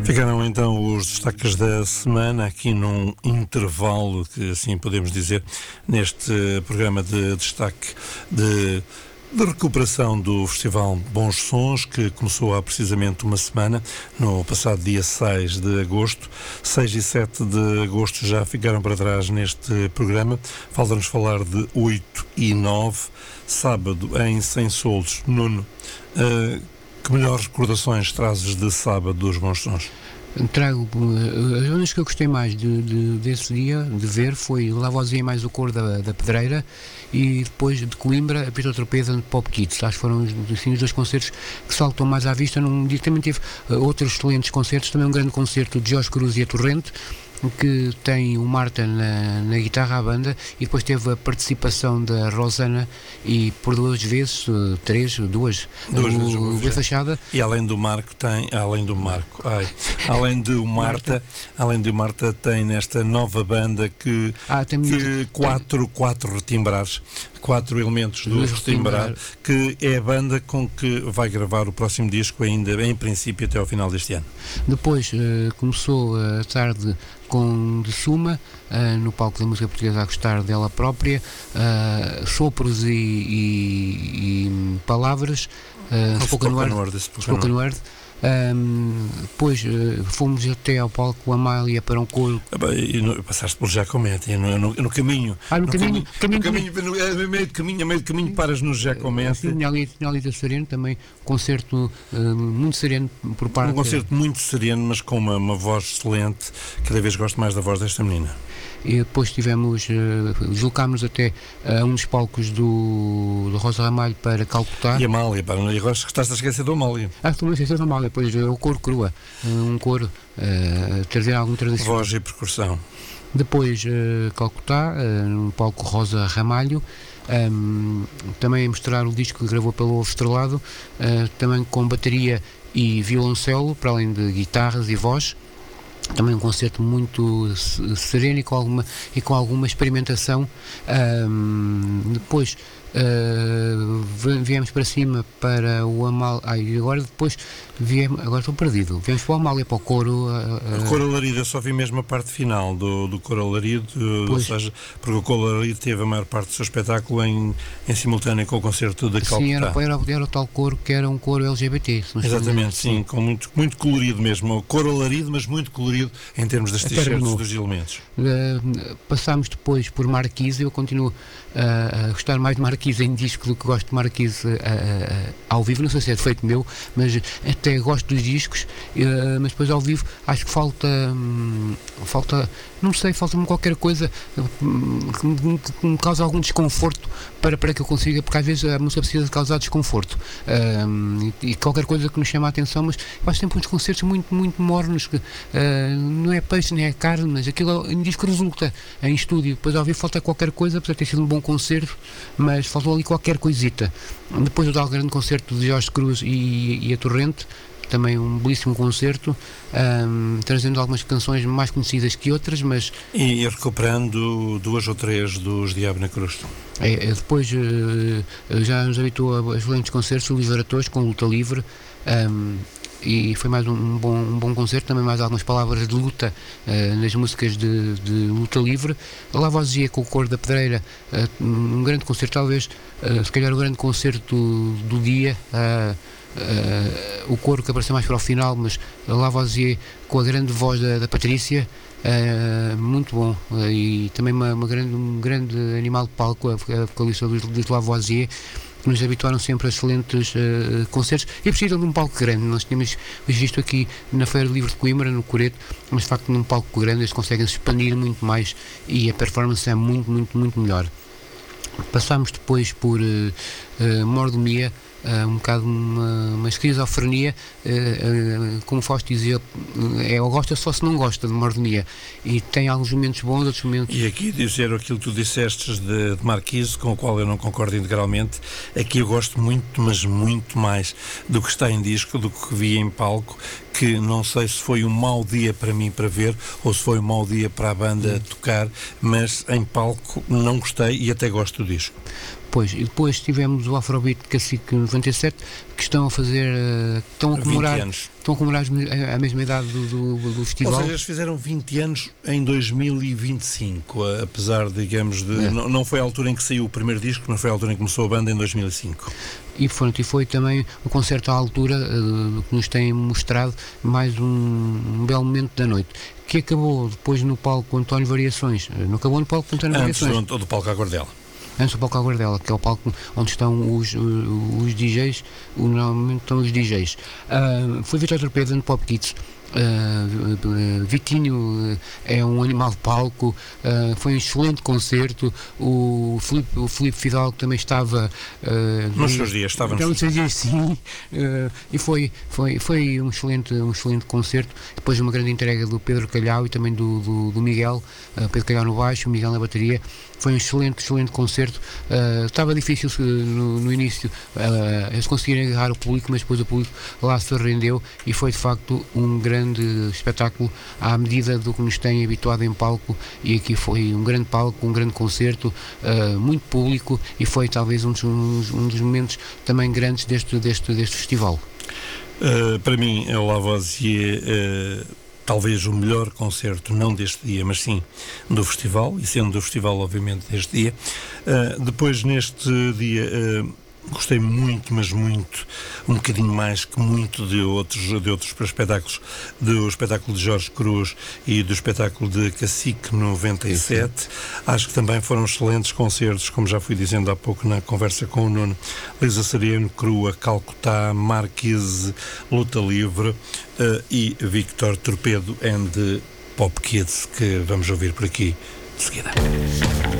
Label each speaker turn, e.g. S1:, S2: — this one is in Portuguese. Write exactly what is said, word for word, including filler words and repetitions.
S1: Ficaram então os destaques da semana aqui num intervalo, que assim podemos dizer, neste programa de destaque de, de recuperação do Festival Bons Sons, que começou há precisamente uma semana, no passado dia seis de agosto. seis e sete de agosto já ficaram para trás neste programa. Falta-nos falar de oito e nove, sábado em Sem Solos. Nuno, uh, que melhores recordações trazes de sábado dos Bons Sons?
S2: Trago, as zonas que eu gostei mais de, de, desse dia, de ver, foi Lavoisier mais o Coro da, da Pedreira, e depois de Coimbra, a Pita Tropeza de Pop Kids. Acho que foram assim, os dois concertos que saltam mais à vista. Num dia também teve uh, outros excelentes concertos, também um grande concerto de Jorge Cruz e a Torrente, que tem o Marta na, na guitarra à banda, e depois teve a participação da Rosana, e por duas vezes, três, duas,
S1: duas vezes
S2: o Bem Fachada.
S1: E além do Marco tem, além do Marco, ai, além do Marta, além do Marta tem nesta nova banda que, ah, tem que muito, quatro, tem... quatro retimbrares, quatro elementos do retimbrar, que é a banda com que vai gravar o próximo disco ainda, em princípio, até ao final deste ano.
S2: Depois uh, começou a tarde com De Suma, uh, no palco da música portuguesa, a gostar dela própria, uh, sopros e, e, e palavras, uh, spoken word, spoken word. Um, depois uh, fomos até ao palco Amália para um coro.
S1: Ah, bem, e no, passaste pelo Jacomete, no, no, no caminho.
S2: Ah, no, no caminho, caminho,
S1: caminho, caminho, no, no meio de caminho, a meio de caminho paras no Jacomete.
S2: Tinha ali, tinha ali da Sereno também, concerto uh, muito sereno por parte.
S1: Um concerto muito sereno, mas com uma, uma voz excelente. Cada vez gosto mais da voz desta menina.
S2: E depois tivemos, uh, deslocámos até a uh, um dos palcos do, do Rosa Ramalho para Calcutá.
S1: E Amália, pá, e agora estás a esquecer do Amália.
S2: Ah, estou a esquecer do Amália, pois é o coro crua, um coro, uh, trazer algum tradicional.
S1: Voz e percussão.
S2: Depois uh, Calcutá, uh, no palco Rosa Ramalho, um, também a mostrar o disco que gravou pelo Ovo Estrelado, uh, também com bateria e violoncelo, para além de guitarras e voz. Também um concerto muito sereno e com alguma, e com alguma experimentação. Um, depois uh, viemos para cima para o Amália. Ah, e agora depois viemos, agora estou perdido. Viemos para o Amália, para o coro. Uh,
S1: o Coro Alarido, eu só vi mesmo a parte final do, do Coro Alarido, ou seja, porque o Coro Alarido teve a maior parte do seu espetáculo em, em simultâneo com o concerto de Calcutá.
S2: Sim, era, era, era o tal coro que era um coro L G B T.
S1: Exatamente, sim, sim, com muito, muito colorido mesmo. O Coro Alarido, mas muito colorido em termos das t-shirts dos elementos.
S2: Uh, passámos depois por Marquise. Eu continuo uh, a gostar mais de Marquise em disco do que gosto de Marquise uh, uh, ao vivo. Não sei se é defeito meu, mas até gosto dos discos, uh, mas depois ao vivo acho que falta um, falta, não sei, falta-me qualquer coisa um, que, me, que me causa algum desconforto para, para que eu consiga, porque às vezes a música precisa de causar desconforto, um, e, e qualquer coisa que nos chama a atenção, mas eu acho sempre uns concertos muito, muito mornos, que uh, não é peixe nem é carne, mas aquilo em disco resulta em estúdio. Depois ao vivo falta qualquer coisa, apesar de ter sido um bom concerto, mas faltou ali qualquer coisita. Depois o tal grande concerto de Jorge Cruz e, e a Torrente, também um belíssimo concerto, um, trazendo algumas canções mais conhecidas que outras, mas...
S1: E, e recuperando duas ou três dos Diabo na Cruz.
S2: É, é, depois uh, já nos habitou a excelentes concertos, o Liberatores com luta livre, um, e foi mais um, um, bom, um bom concerto, também mais algumas palavras de luta uh, nas músicas de, de luta livre. Lavoisier com o Coro da Pedreira, uh, um grande concerto, talvez, uh, se calhar o grande concerto do, do dia. Uh, Uh, o coro que apareceu mais para o final, mas Lavoisier com a grande voz da, da Patrícia, uh, muito bom, uh, e também uma, uma grande, um grande animal de palco, a vocalista dos, dos Lavoisier, que nos habituaram sempre a excelentes uh, concertos, e precisam de um palco grande. Nós tínhamos visto aqui na Feira Livre de Coimbra, no Coreto, mas de facto num palco grande eles conseguem se expandir muito mais e a performance é muito, muito, muito melhor. Passámos depois por uh, uh, Mordomia, Uh, um bocado uma, uma esquizofrenia, uh, uh, como Fausto dizia, uh, é ou gosta só se não gosta de Mordomia, e tem alguns momentos bons, outros momentos...
S1: E aqui dizer aquilo que tu disseste de, de Marquise, com o qual eu não concordo integralmente, aqui eu gosto muito, mas muito mais do que está em disco, do que vi em palco, que não sei se foi um mau dia para mim para ver ou se foi um mau dia para a banda tocar, mas em palco não gostei e até gosto do disco.
S2: Pois, e depois tivemos o Afrobeat Cacique noventa e sete, que estão a fazer, uh, estão a comemorar, estão a comemorar a mesma idade do, do, do festival.
S1: Ou seja, eles fizeram vinte anos em dois mil e vinte e cinco, apesar, digamos, de... É. Não, não foi a altura em que saiu o primeiro disco, mas foi a altura em que começou a banda, em dois mil e cinco.
S2: E foi, e foi também um concerto à altura, uh, que nos tem mostrado mais um, um belo momento da noite, que acabou depois no palco António Variações. Não acabou no palco António
S1: Antes
S2: Variações.
S1: do, do palco Aguardela.
S2: Antes do palco Aguardela, que é o palco onde estão os, os D Js, normalmente estão os D Js. Uh, foi Vitor Torpedo no Pop Kids. Uh, uh, Vitinho uh, é um animal de palco, uh, foi um excelente concerto. O Filipe, o Filipe Fidalgo também estava uh,
S1: nos seus dias, estava
S2: nos seus dias, sim, uh, e foi, foi, foi um, excelente, um excelente concerto. Depois uma grande entrega do Pedro Calhau e também do, do, do Miguel, uh, Pedro Calhau no baixo, o Miguel na bateria. Foi um excelente, excelente concerto. Uh, estava difícil no, no início, uh, eles conseguiram agarrar o público, mas depois o público lá se rendeu e foi de facto um grande espetáculo à medida do que nos tem habituado em palco. E aqui foi um grande palco, um grande concerto, uh, muito público, e foi talvez um dos, um dos momentos também grandes deste, deste, deste festival.
S1: Uh, para mim, é o Lavoisier, uh... talvez o melhor concerto, não deste dia, mas sim do festival, e sendo do festival, obviamente, deste dia. Uh, depois, neste dia, uh, gostei muito, mas muito, um bocadinho mais que muito de outros, de outros espetáculos, do espetáculo de Jorge Cruz e do espetáculo de Cacique noventa e sete. Acho que também foram excelentes concertos, como já fui dizendo há pouco na conversa com o Nuno. Lisa Sariano, Crua, Calcutá, Marquise, Luta Livre uh, e Victor Torpedo and Pop Kids, que vamos ouvir por aqui de seguida.